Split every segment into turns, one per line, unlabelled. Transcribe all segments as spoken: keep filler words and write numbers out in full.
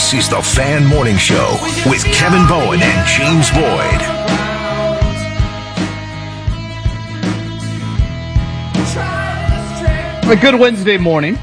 This is the Fan Morning Show with Kevin Bowen and James Boyd.
A good Wednesday morning.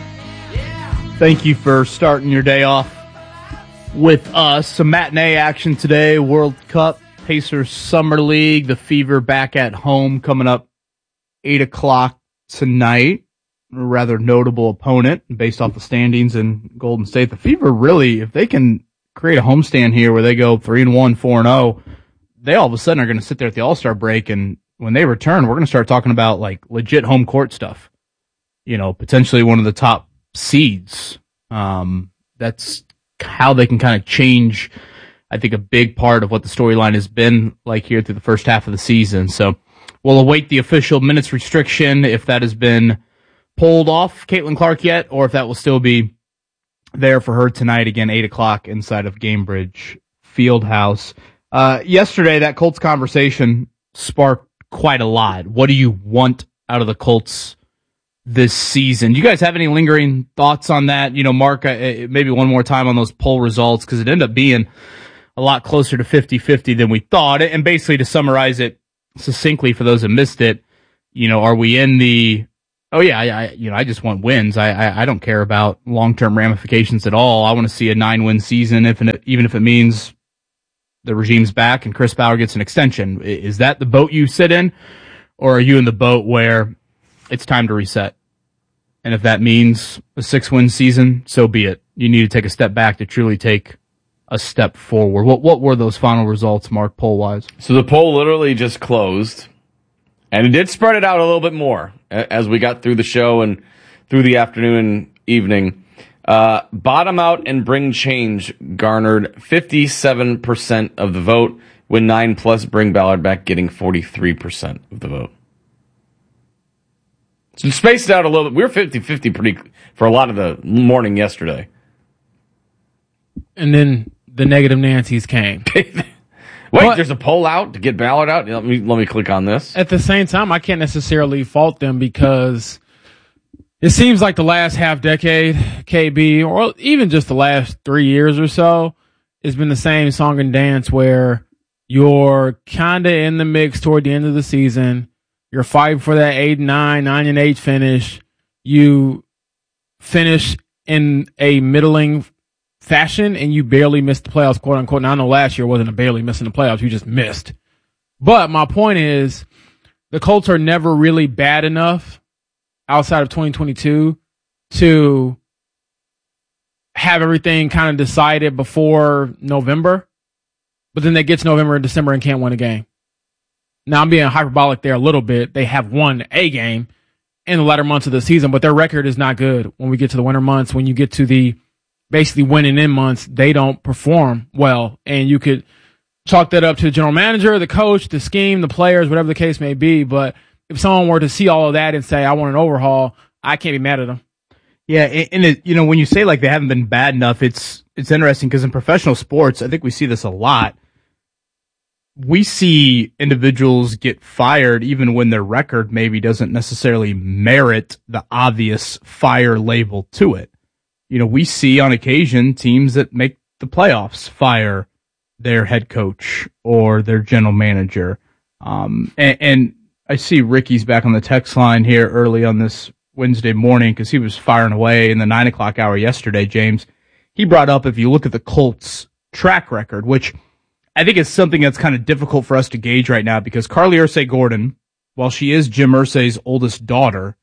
Thank you for starting your day off with us. Some matinee action today. World Cup, Pacers Summer League, the Fever back at home coming up eight o'clock tonight. A rather notable opponent based off the standings in Golden State. The Fever really, if they can create a homestand here where they go three and one, four and oh, they all of a sudden are going to sit there at the All-Star break, and when they return, we're going to start talking about like legit home court stuff. You know, potentially one of the top seeds. Um, that's how they can kind of change, I think, a big part of what the storyline has been like here through the first half of the season. So we'll await the official minutes restriction, if that has been pulled off Caitlin Clark yet, or if that will still be there for her tonight, again, eight o'clock inside of Gainbridge Fieldhouse. Uh, yesterday, that Colts conversation sparked quite a lot. What do you want out of the Colts this season? Do you guys have any lingering thoughts on that? You know, Mark, uh, maybe one more time on those poll results, because it ended up being a lot closer to fifty-fifty than we thought. And basically, to summarize it succinctly for those that missed it, you know, are we in the Oh yeah, I, I you know I just want wins. I, I I don't care about long-term ramifications at all. I want to see a nine-win season, if it, even if it means the regime's back and Chris Bauer gets an extension. Is that the boat you sit in, or are you in the boat where it's time to reset? And if that means a six-win season, so be it. You need to take a step back to truly take a step forward. What what were those final results, Mark, poll-wise?
So the poll literally just closed. And it did spread it out a little bit more as we got through the show and through the afternoon and evening. Uh, bottom out and bring change garnered fifty-seven percent of the vote, with nine plus bring Ballard back getting forty-three percent of the vote. So spaced out a little bit. We were fifty-fifty pretty for a lot of the morning yesterday.
And then the negative Nancy's came.
Wait,
but
there's a poll out to get Ballard out? Let me let me click on this.
At the same time, I can't necessarily fault them, because it seems like the last half decade, K B, or even just the last three years or so, it's been the same song and dance where you're kind of in the mix toward the end of the season. You're fighting for that eight and nine, nine and eight finish. You finish in a middling fashion, and you barely missed the playoffs, quote unquote. Now, I know last year wasn't a barely missing the playoffs. You just missed. But my point is, the Colts are never really bad enough outside of twenty twenty-two to have everything kind of decided before November. But then they get to November and December and can't win a game. Now, I'm being hyperbolic there a little bit. They have won a game in the latter months of the season, but their record is not good when we get to the winter months. When you get to the basically winning in months, they don't perform well. And you could chalk that up to the general manager, the coach, the scheme, the players, whatever the case may be. But if someone were to see all of that and say, I want an overhaul, I can't be mad at them.
Yeah, and it, you know, when you say like they haven't been bad enough, it's it's interesting, because in professional sports, I think we see this a lot. We see individuals get fired even when their record maybe doesn't necessarily merit the obvious fire label to it. You know, we see on occasion teams that make the playoffs fire their head coach or their general manager. Um, and, and I see Ricky's back on the text line here early on this Wednesday morning, because he was firing away in the nine o'clock hour yesterday, James. He brought up, if you look at the Colts track record, which I think is something that's kind of difficult for us to gauge right now, because Carly Ursay-Gordon, while she is Jim Irsay's oldest daughter,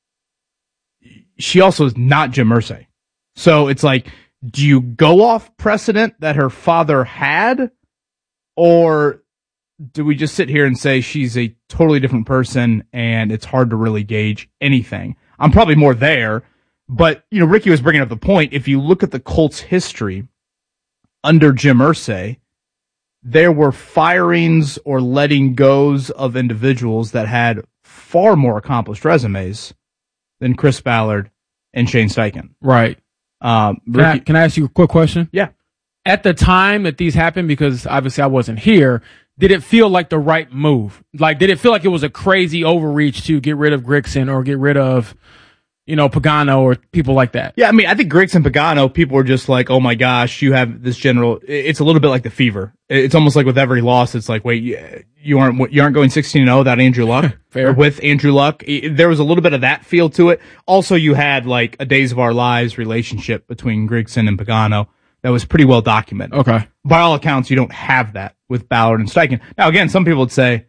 she also is not Jim Irsay. So it's like, do you go off precedent that her father had, or do we just sit here and say she's a totally different person and it's hard to really gauge anything? I'm probably more there, but, you know, Ricky was bringing up the point. If you look at the Colts' history under Jim Irsay, there were firings or letting goes of individuals that had far more accomplished resumes than Chris Ballard and Shane Steichen.
Right.
Um,
can, I, can I ask you a quick question?
Yeah.
At the time that these happened, because obviously I wasn't here, did it feel like the right move? Like, did it feel like it was a crazy overreach to get rid of Grigson or get rid of you know, Pagano or people like that.
Yeah, I mean, I think Griggs and Pagano, people were just like, oh my gosh, you have this general, it's a little bit like the fever. It's almost like with every loss, it's like, wait, you aren't, you aren't going sixteen and oh without Andrew Luck.
Fair.
Or with Andrew Luck. There was a little bit of that feel to it. Also, you had like a Days of Our Lives relationship between Grigson and Pagano that was pretty well documented.
Okay.
By all accounts, you don't have that with Ballard and Steichen. Now, again, some people would say,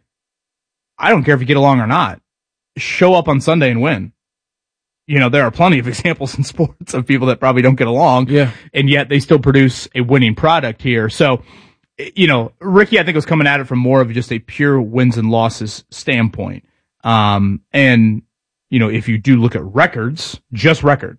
I don't care if you get along or not. Show up on Sunday and win. You know, there are plenty of examples in sports of people that probably don't get along.
Yeah.
And yet they still produce a winning product here. So, you know, Ricky, I think, was coming at it from more of just a pure wins and losses standpoint. Um, and, you know, if you do look at records, just record,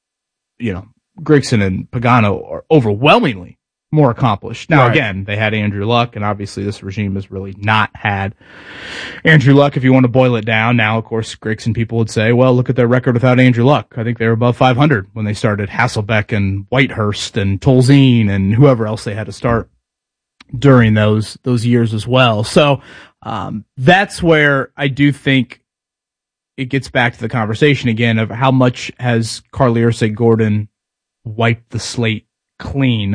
you know, Grigson and Pagano are overwhelmingly more accomplished. Now,
right.
Again, they had Andrew Luck, and obviously this regime has really not had Andrew Luck if you want to boil it down. Now, of course, Grigson people would say, well, look at their record without Andrew Luck. I think they were above five hundred when they started Hasselbeck and Whitehurst and Tolzien and whoever else they had to start during those those years as well. So um, that's where I do think it gets back to the conversation again of how much has Carly Ursay-Gordon wiped the slate clean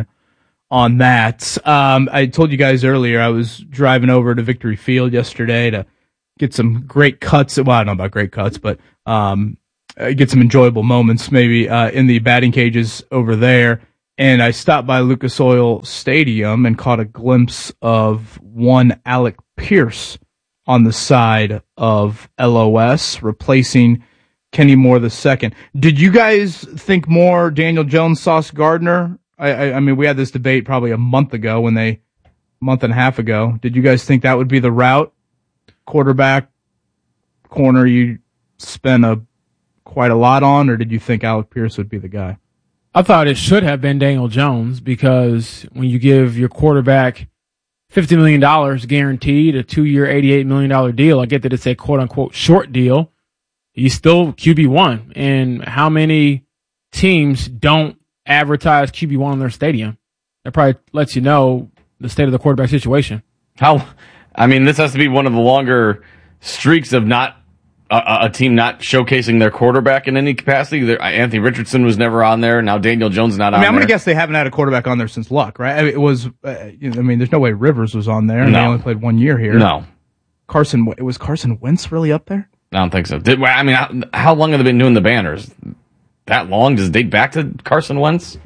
on that. Um, I told you guys earlier I was driving over to Victory Field yesterday to get some great cuts. Well, I don't know about great cuts, but um, get some enjoyable moments maybe uh, in the batting cages over there. And I stopped by Lucas Oil Stadium and caught a glimpse of one Alec Pierce on the side of L O S, replacing Kenny Moore the second. Did you guys think more Daniel Jones, Sauce Gardner? I, I, I mean, we had this debate probably a month ago when they, month and a half ago. Did you guys think that would be the route? Quarterback, corner, you spend a quite a lot on, or did you think Alec Pierce would be the guy?
I thought it should have been Daniel Jones because when you give your quarterback fifty million dollars guaranteed, a two-year, eighty-eight million dollars deal, I get that it's a quote-unquote short deal, he's still Q B one. And how many teams don't advertise Q B one on their stadium? That probably lets you know the state of the quarterback situation.
How, I mean, this has to be one of the longer streaks of not a, a team not showcasing their quarterback in any capacity. There, Anthony Richardson was never on there. Now Daniel Jones is not
I
on
mean, I'm
there.
going to guess they haven't had a quarterback on there since Luck, right? I mean, it was, uh, you know, I mean, there's no way Rivers was on there. And
No.
They only played one year here.
No,
Carson, it was Carson Wentz really up there?
I don't think so. Did, I mean, how, how long have they been doing the banners? That long? Does it date back to Carson Wentz?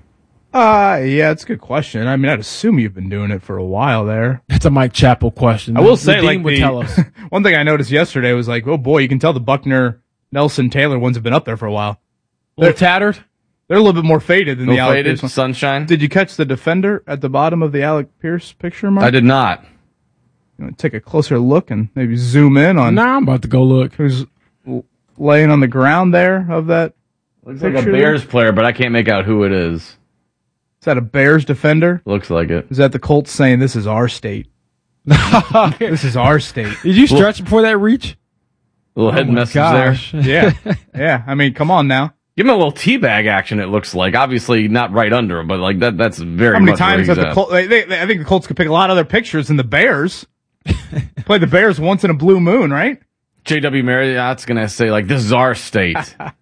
Uh, yeah, it's a good question. I mean, I'd assume you've been doing it for a while there.
That's a Mike Chappell question.
I will
The
say,
Dean
like,
would
the,
tell us.
one thing I noticed yesterday was like, oh boy, you can tell the Buckner, Nelson, Taylor ones have been up there for a while.
A little tattered.
They're a little bit more faded than
No
the Alec
faded
Pierce one.
sunshine.
Did you catch the defender at the bottom of the Alec Pierce picture, Mark?
I did not.
You know, take a closer look and maybe zoom in on
Now I'm about to go look.
who's l- laying on the ground there of that.
Looks like a
picture
Bears player, but I can't make out who it is.
Is that a Bears defender?
Looks like it.
Is that the Colts saying this is our state? This is our state.
Did you stretch before that reach?
Little head
Oh my
message
gosh.
there.
Yeah, yeah. I mean, come on now.
Give him a little teabag action. It looks like obviously not right under him, but like that. That's very.
How many
much where
times
he's
have the
at.
Colts? They, they, I think the Colts could pick a lot of other pictures than the Bears. Played the Bears once in a blue moon, right?
J W Marriott's gonna say like, "This is our state."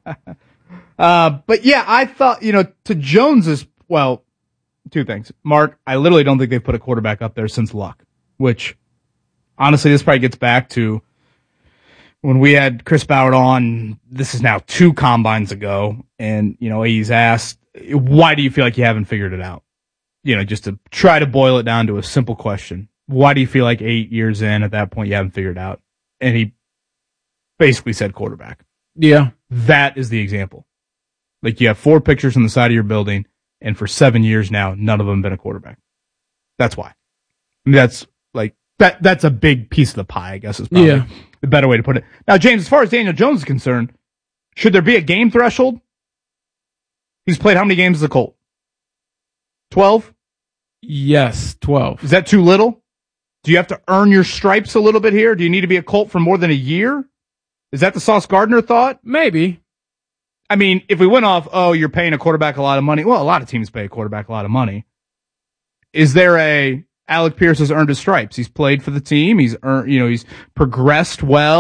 Uh, but yeah, I thought, you know, to Jones's, well, two things. Mark, I literally don't think they've put a quarterback up there since Luck, which honestly, this probably gets back to when we had Chris Ballard on, this is now two combines ago. And, you know, he's asked, why do you feel like you haven't figured it out? You know, just to try to boil it down to a simple question. Why do you feel like eight years in at that point you haven't figured it out? And he basically said quarterback.
Yeah.
That is the example. Like, you have four pictures on the side of your building, and for seven years now, none of them have been a quarterback. That's why. I mean, that's like that. That's a big piece of the pie, I guess, is probably
Yeah.
the better way to put it. Now, James, as far as Daniel Jones is concerned, should there be a game threshold? He's played how many games as a Colt? Twelve?
Yes, twelve.
Is that too little? Do you have to earn your stripes a little bit here? Do you need to be a Colt for more than a year? Is that the Sauce Gardner thought?
Maybe.
I mean, if we went off, oh, you're paying a quarterback a lot of money. Well, a lot of teams pay a quarterback a lot of money. Is there a Alec Pierce has earned his stripes? He's played for the team. He's earned, you know, he's progressed well.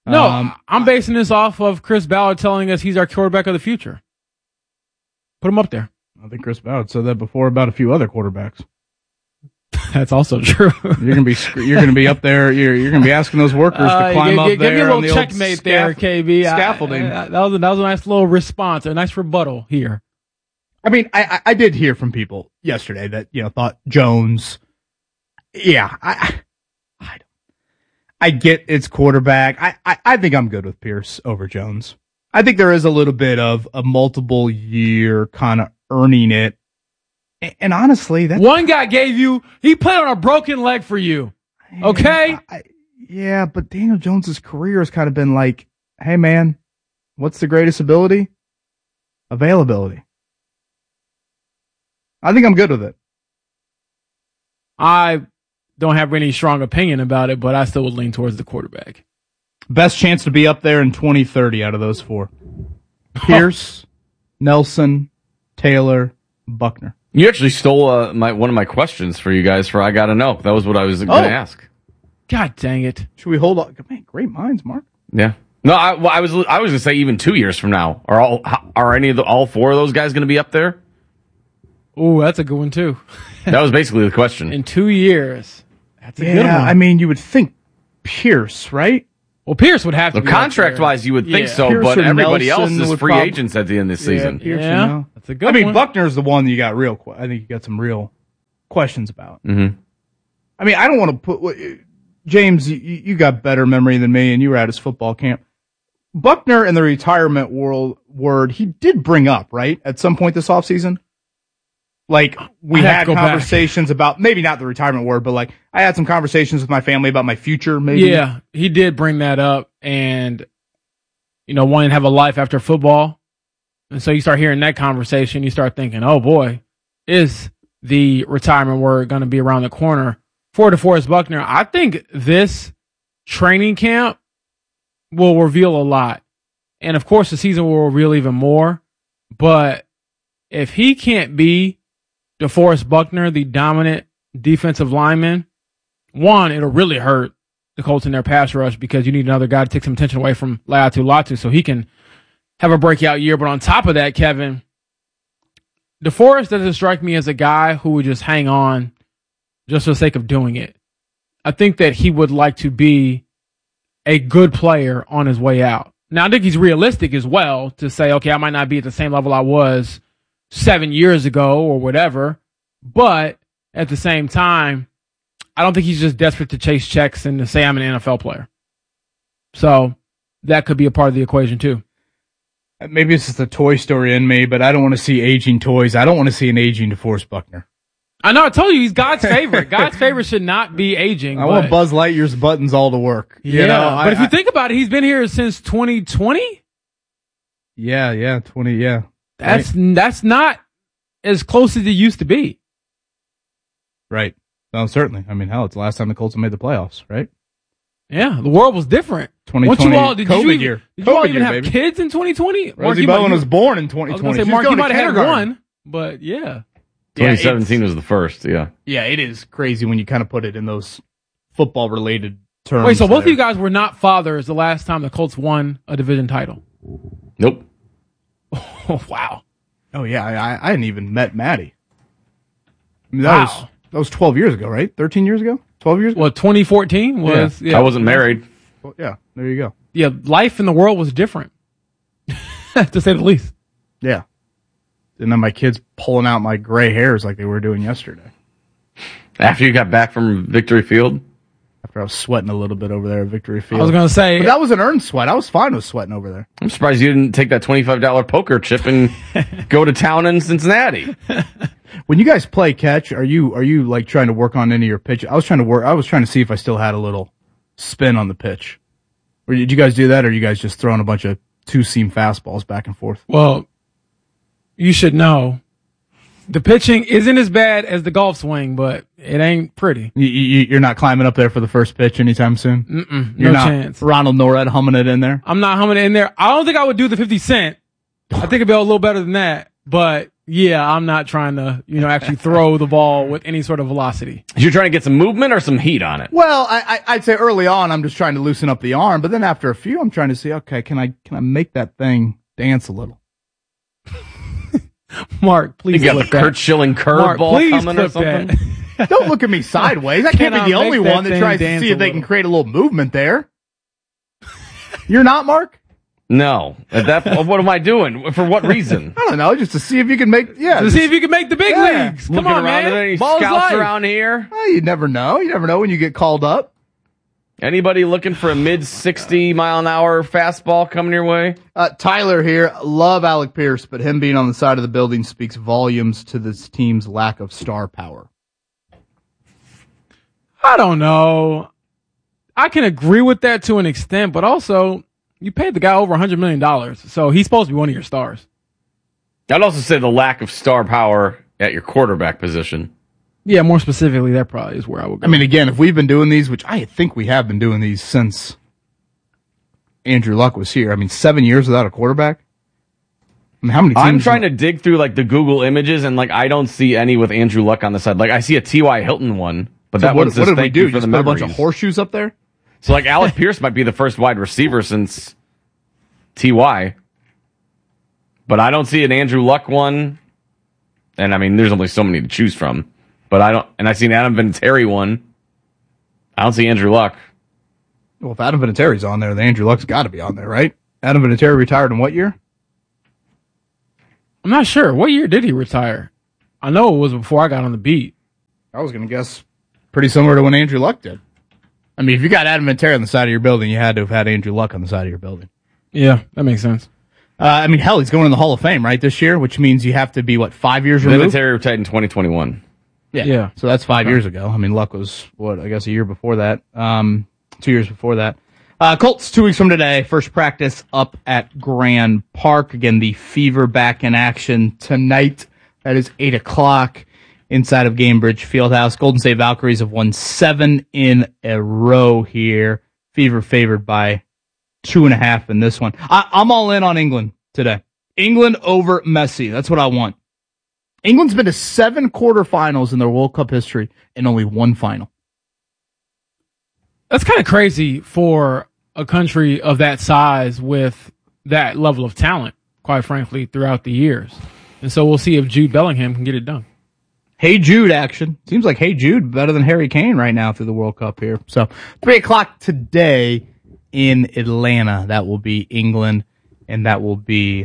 No,
Um,
I'm basing this off of Chris Ballard telling us he's our quarterback of the future. Put him up there.
I think Chris Ballard said that before about a few other quarterbacks.
That's also true.
You're gonna be you're gonna be up there. You're you're gonna be asking those workers
Uh,
to climb
give,
up
give,
there.
Give me a
on
little
the old
checkmate
scaff-
there, K B. I-
Scaffolding.
I- I- that was a, that was a nice little response, a nice rebuttal here.
I mean, I, I I did hear from people yesterday that you know thought Jones. Yeah, I I, I, I get it's quarterback. I, I I think I'm good with Pierce over Jones. I think there is a little bit of a multiple year kind of earning it. And, and honestly, that
One guy gave you, he played on a broken leg for you. Okay?
I, yeah, but Daniel Jones's career has kind of been like, hey man, what's the greatest ability? Availability. I think I'm good with it.
I don't have any strong opinion about it, but I still would lean towards the quarterback.
Best chance to be up there in twenty thirty out of those four. Pierce, Nelson, Taylor, Buckner.
You actually stole uh, my one of my questions for you guys for I Gotta Know. That was what I was going to
Oh.
ask.
God dang it.
Should we hold on? Man, great minds, Mark.
Yeah. No, I, well, I was I was going to say even two years from now. Are all are any of the all four of those guys going to be up there?
Ooh, that's a good one too.
That was basically the question.
In two years. That's a good
Yeah,
one.
I mean, you would think Pierce, right?
well, Pierce would have to
So
be up
contract
there.
wise, you would think
Yeah.
so,
Pierce
but
or
everybody
Nelson
else is
would
free
prob-
agents at the end of the season.
Pierce, you
Yeah,
know.
that's a good
I mean,
one.
Buckner's the one you got real. que- I think you got some real questions about.
Mm-hmm.
I mean, I don't want to put what- James. You, you got better memory than me, and you were at his football camp. Buckner in the retirement world word he did bring up right at some point this offseason. Like we
I'd have
had
to go back.
conversations about maybe not the retirement word, but like I had some conversations with my family about my future. Maybe
Yeah, he did bring that up, and you know, wanting to have a life after football. And so you start hearing that conversation, you start thinking, oh boy, is the retirement word going to be around the corner for DeForest Buckner? I think this training camp will reveal a lot. And of course, the season will reveal even more. But if he can't be DeForest Buckner, the dominant defensive lineman, one, it'll really hurt the Colts in their pass rush because you need another guy to take some attention away from Laiatu Latu so he can have a breakout year. But on top of that, Kevin, DeForest doesn't strike me as a guy who would just hang on just for the sake of doing it. I think that he would like to be a good player on his way out. Now, I think he's realistic as well to say, okay, I might not be at the same level I was seven years ago or whatever, but at the same time, I don't think he's just desperate to chase checks and to say I'm an N F L player. So that could be a part of the equation too.
maybe it's just a Toy Story in me, but I don't want to see aging toys. I don't want to see an aging DeForest Buckner.
I know. I told you he's God's favorite. God's favorite should not be aging.
I
but,
want Buzz Lightyear's buttons all to work.
Yeah,
You know,
but
I-
if you
I-
think about it, he's been here since twenty twenty.
yeah, yeah, twenty, yeah.
That's that's not as close as it used to be.
Right. No, certainly. I mean, hell, it's the last time the Colts have made the playoffs, right?
Yeah, the world was different.
twenty
Once
twenty
you all, did
COVID
you even,
year.
Did you all
COVID
even
year,
have
baby.
kids in twenty twenty? Mark,
Rosie
you might-
Bowen
you-
was born in
I
twenty
was
twenty.
going to say,
She was
Mark, you
going to
might have had
kindergarten.
one, but yeah.
Yeah,
twenty seventeen
it's-
was the first, yeah.
Yeah, it is crazy when you kind of put it in those football-related terms.
Wait, so both of
there.
you guys were not fathers the last time the Colts won a division title?
Nope.
Oh, wow.
Oh, yeah, I, I- I hadn't even met Maddie. I mean, that,
Wow.
was, that was twelve years ago, right? thirteen years ago? twelve years ago?
Well, twenty fourteen was, yeah.
I wasn't married.
Well, yeah, there you go.
Yeah, life in the world was different, to say the least.
Yeah. And then my kids pulling out my gray hairs like they were doing yesterday.
After you got back from Victory Field?
After I was sweating a little bit over there at Victory Field.
I was going to say,
But that was an earned sweat. I was fine with sweating over there.
I'm surprised you didn't take that twenty-five dollars poker chip and go to town in Cincinnati.
When you guys play catch, are you are you like trying to work on any of your pitch? I was trying to work. I was trying to see if I still had a little spin on the pitch. Or did you guys do that, or are you guys just throwing a bunch of two seam fastballs back and forth?
well, you should know the pitching isn't as bad as the golf swing, but it ain't pretty.
You, you, you're not climbing up there for the first pitch anytime soon.
Mm-mm,
You're
no
not
chance.
Ronald Norred humming it in there.
I'm not humming it in there. I don't think I would do the fifty cent. I think it'd be a little better than that. But yeah, I'm not trying to, you know, actually throw the ball with any sort of velocity.
You're trying to get some movement or some heat on it?
Well, I, I, I'd say early on, I'm just trying to loosen up the arm, but then after a few, I'm trying to see, okay, can I can I make that thing dance a little?
Mark, please.
You got the
flip that.
Kurt Schilling
Mark,
curveball
please
coming or
flip
something?
that.
Don't look at me sideways. I can't
Can I
be the only
make that
one that
thing
tries to
dance
see
a
if they can
little?
create a little movement there. You're not, Mark?
No. At that, what am I doing? For what reason?
I don't know, just to see if you can make, yeah.
To
just-
see if you can make the big
Yeah.
leagues. Come
Looking
on,
around, are there
man.
any
Ball's
scouts
life.
around here?
Well, you never know. You never know when you get called up.
Anybody looking for a mid sixty mile an hour fastball coming your way?
Uh, Tyler here, love Alec Pierce, but him being on the side of the building speaks volumes to this team's lack of star power.
I don't know. I can agree with that to an extent, but also you paid the guy over one hundred million dollars, so he's supposed to be one of your stars.
I'd also say the lack of star power at your quarterback position.
Yeah, more specifically, that probably is where I would go.
I mean, again, if we've been doing these, which I think we have been doing these since Andrew Luck was here. I mean, seven years without a quarterback. I mean, how many teams?
I'm trying to dig through like the Google images, and like I don't see any with Andrew Luck on the side. Like I see a T Y Hilton one, but
So
that
what,
one's
what
just
did we
thank
do?
you for
Just
the
put a bunch of
memories.
horseshoes up there?
So like Alec Pierce might be the first wide receiver since T Y, but I don't see an Andrew Luck one. And I mean, there's only so many to choose from. But I don't, and I see an Adam Vinatieri one. I don't see Andrew Luck.
Well, if Adam Vinatieri's on there, then Andrew Luck's got to be on there, right? Adam Vinatieri retired in what year?
I'm not sure. What year did he retire? I know it was before I got on the beat.
I was going to guess pretty similar to when Andrew Luck did. I mean, if you got Adam Vinatieri on the side of your building, you had to have had Andrew Luck on the side of your building.
Yeah, that makes sense.
Uh, I mean, hell, he's going in the Hall of Fame, right, this year, which means you have to be, what, five years removed?
Vinatieri retired in twenty twenty-one.
Yeah.
Yeah.
So that's five years ago. I mean, Luck was, what, I guess a year before that. Um, two years before that. Uh, Colts, two weeks from today. First practice up at Grand Park. Again, the Fever back in action tonight. That is eight o'clock inside of Gamebridge Fieldhouse. Golden State Valkyries have won seven in a row here. Fever favored by two and a half in this one. I, I'm all in on England today. England over Messi. That's what I want. England's been to seven quarterfinals in their World Cup history and only one final.
That's kind of crazy for a country of that size with that level of talent, quite frankly, throughout the years. And so we'll see if Jude Bellingham can get it done.
Hey Jude action. Seems like Hey Jude better than Harry Kane right now through the World Cup here. So three o'clock today in Atlanta. That will be England and that will be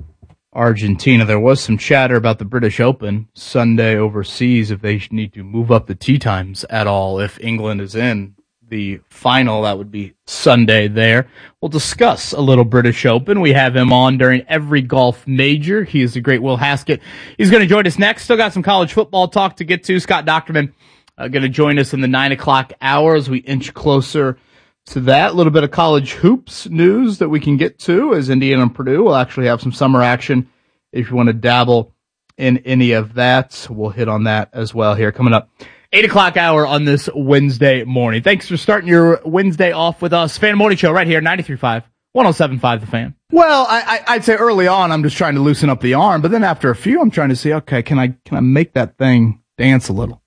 Argentina. There was some chatter about the British Open Sunday overseas, if they need to move up the tee times at all. If England is in the final, that would be Sunday there. We'll discuss a little British Open. We have him on during every golf major. He is the great Will Haskett. He's going to join us next. Still got some college football talk to get to. Scott Docterman uh, going to join us in the nine o'clock hour as we inch closer to that. A little bit of college hoops news that we can get to, as Indiana and Purdue will actually have some summer action. If you want to dabble in any of that, we'll hit on that as well here coming up. eight o'clock hour on this Wednesday morning. Thanks for starting your Wednesday off with us. Fan Morning Show right here, ninety-three point five, one oh seven point five The Fan. Well, I, I, I'd say early on, I'm just trying to loosen up the arm, but then after a few, I'm trying to see, okay, can I can I make that thing dance a little?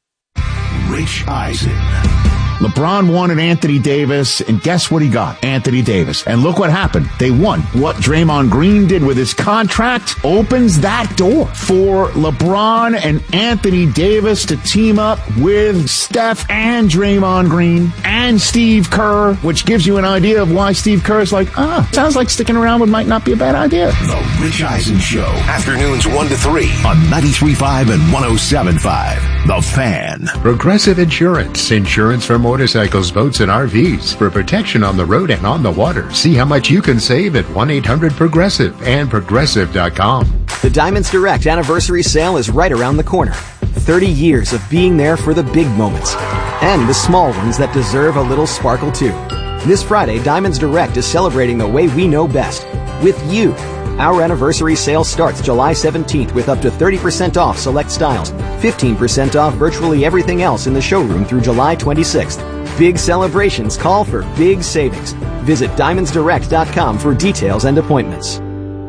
Rich Eisen. LeBron wanted Anthony Davis, and guess what he got? Anthony Davis. And look what happened. They won. What Draymond Green did with his contract opens that door for LeBron and Anthony Davis to team up with Steph and Draymond Green and Steve Kerr, which gives you an idea of why Steve Kerr is like, ah, sounds like sticking around with might not be a bad idea. The Rich Eisen Show. Afternoons one to three on ninety-three point five and one oh seven point five. The Fan.
Progressive Insurance. Insurance for motorcycles, boats, and R Vs. For protection on the road and on the water. See how much you can save at one eight hundred progressive and progressive dot com.
The Diamonds Direct anniversary sale is right around the corner. thirty years of being there for the big moments. And the small ones that deserve a little sparkle too. This Friday, Diamonds Direct is celebrating the way we know best. With you. Our anniversary sale starts July seventeenth with up to thirty percent off select styles, fifteen percent off virtually everything else in the showroom through July twenty-sixth. Big celebrations call for big savings. Visit diamonds direct dot com for details and appointments.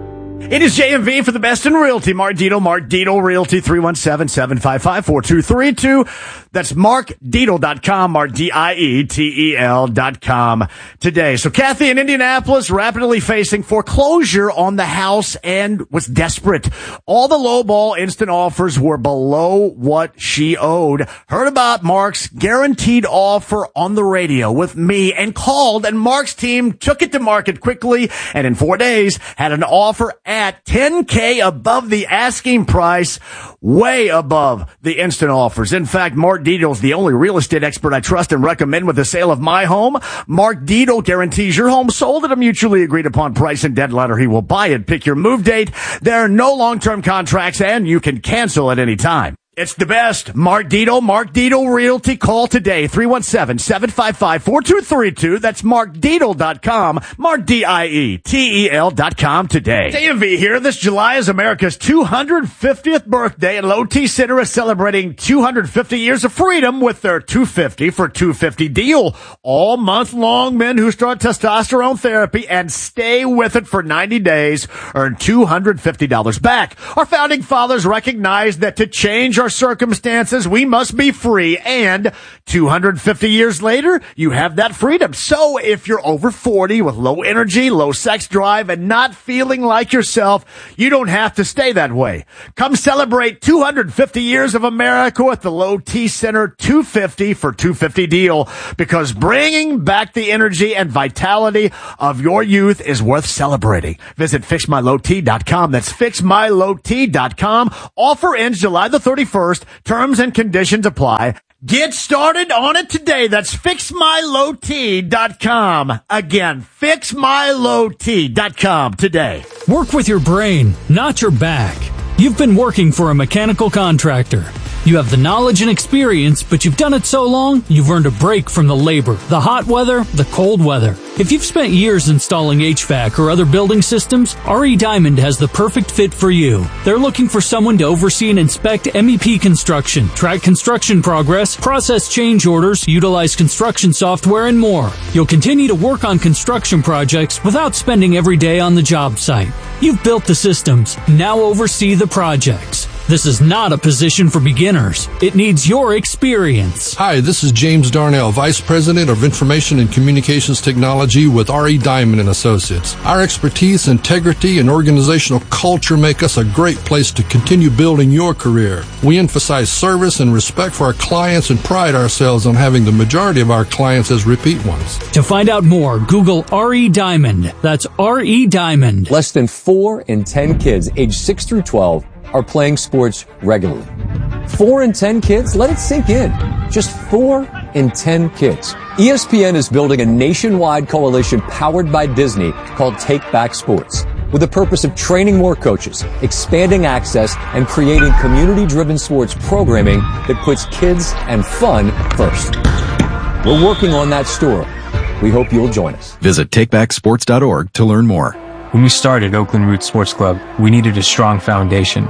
It is J M V for the best in realty. Mark Dietel, Mark Dietel Realty, three one seven, seven five five, four two three two. That's mark dietel dot com, Mark D I E T E L dot com today. So Kathy in Indianapolis rapidly facing foreclosure on the house and was desperate. All the lowball instant offers were below what she owed. Heard about Mark's guaranteed offer on the radio with me and called, and Mark's team took it to market quickly and in four days had an offer at ten K above the asking price, way above the instant offers. In fact, Mark Dietel is the only real estate expert I trust and recommend with the sale of my home. Mark Dietel guarantees your home sold at a mutually agreed upon price and deadline, or he will buy it. Pick your move date. There are no long-term contracts, and you can cancel at any time. It's the best. Mark Dietel, Mark Dietel Realty. Call today, three one seven, seven five five, four two three two. That's mark dietel dot com, Mark D I E T E L dot com today. J M V here. This July is America's two hundred fiftieth birthday, and Low T Center is celebrating two hundred fifty years of freedom with their two fifty for two fifty deal. All month long, men who start testosterone therapy and stay with it for ninety days earn two hundred fifty dollars back. Our founding fathers recognized that to change our circumstances, we must be free, and two hundred fifty years later, you have that freedom. So if you're over forty with low energy, low sex drive, and not feeling like yourself, you don't have to stay that way. Come celebrate two hundred fifty years of America with the Low T Center two fifty for two fifty deal, because bringing back the energy and vitality of your youth is worth celebrating. Visit fix my low t dot com. That's fix my low t dot com. Offer ends July the thirty-first. Terms and conditions apply. Get started on it today. That's fix my low t dot com. Again, fix my low t dot com today.
Work with your brain, not your back. You've been working for a mechanical contractor. You have the knowledge and experience, but you've done it so long, you've earned a break from the labor, the hot weather, the cold weather. If you've spent years installing H V A C or other building systems, R E Diamond has the perfect fit for you. They're looking for someone to oversee and inspect M E P construction, track construction progress, process change orders, utilize construction software, and more. You'll continue to work on construction projects without spending every day on the job site. You've built the systems, now oversee the projects. This is not a position for beginners. It needs your experience.
Hi, this is James Darnell, Vice President of Information and Communications Technology with R E Diamond and Associates. Our expertise, integrity, and organizational culture make us a great place to continue building your career. We emphasize service and respect for our clients and pride ourselves on having the majority of our clients as repeat ones.
To find out more, Google R E Diamond. That's R E Diamond.
Less than four in ten kids aged six through twelve are playing sports regularly. Four in ten kids? Let it sink in. Just four in ten kids. E S P N is building a nationwide coalition powered by Disney called Take Back Sports, with the purpose of training more coaches, expanding access, and creating community-driven sports programming that puts kids and fun first. We're working on that story. We hope you'll join us.
Visit take back sports dot org to learn more.
When we started Oakland Roots Sports Club, we needed a strong foundation.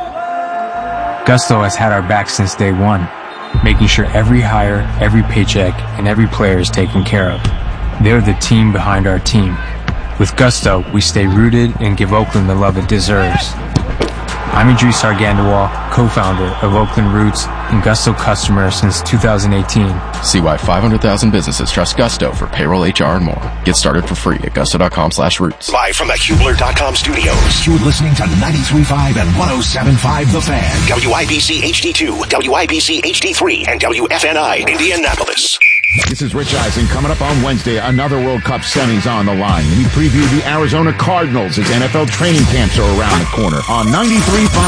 Gusto has had our back since day one, making sure every hire, every paycheck, and every player is taken care of. They're the team behind our team. With Gusto, we stay rooted and give Oakland the love it deserves. I'm Idris Argandawal, co-founder of Oakland Roots and Gusto customer since two thousand eighteen.
See why five hundred thousand businesses trust Gusto for payroll, H R, and more. Get started for free at gusto dot com slash roots.
Live from the Hubler dot com studios, you're listening to ninety-three point five and one oh seven point five The Fan. W I B C H D two, W I B C H D three, and W F N I Indianapolis.
This is Rich Eisen. Coming up on Wednesday, another World Cup semis on the line. We preview the Arizona Cardinals as N F L training camps are around the corner on ninety-three point five